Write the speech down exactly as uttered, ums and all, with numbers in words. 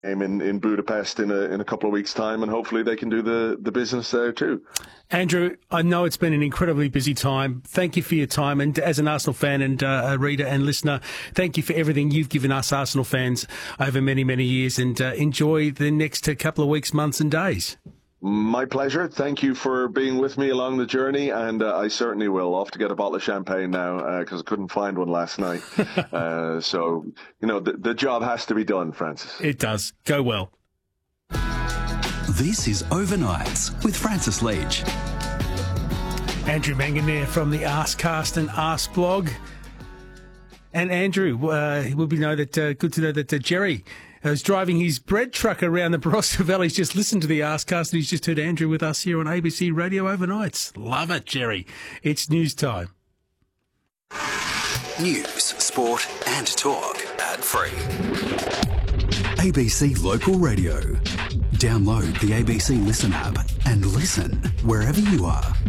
game in, in Budapest in a in a couple of weeks' time, and hopefully they can do the, the business there too. Andrew, I know it's been an incredibly busy time. Thank you for your time, and as an Arsenal fan and uh, a reader and listener, thank you for everything you've given us Arsenal fans over many, many years, and uh, enjoy the next couple of weeks, months and days. My pleasure. Thank you for being with me along the journey, and uh, I certainly will. Off to get a bottle of champagne now because uh, I couldn't find one last night. uh, so, you know, the, the job has to be done, Francis. It does. Go well. This is Overnights with Francis Leach. Andrew Mangan there from the Arscast and Arse blog. And Andrew, uh, it would be know that uh, good to know that uh, Jerry was driving his bread truck around the Barossa Valley. He's just listened to the Arscast and he's just heard Andrew with us here on A B C Radio Overnights. Love it, Jerry. It's news time. News, sport and talk. Ad-free. A B C Local Radio. Download the A B C Listen app and listen wherever you are.